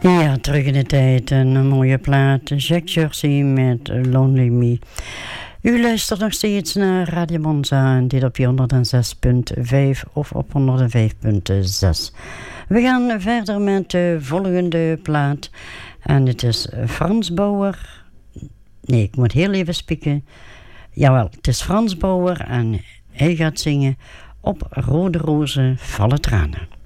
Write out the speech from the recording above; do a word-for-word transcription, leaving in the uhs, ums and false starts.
Ja, terug in de tijd. Een mooie plaat. Jack Jersey met Lonely Me. U luistert nog steeds naar Radio Monza. En dit op honderdzes komma vijf of op honderdvijf komma zes. We gaan verder met de volgende plaat. En het is Frans Bauer. Nee, ik moet heel even spieken. Jawel, het is Frans Bauer. En hij gaat zingen Op rode rozen vallen tranen.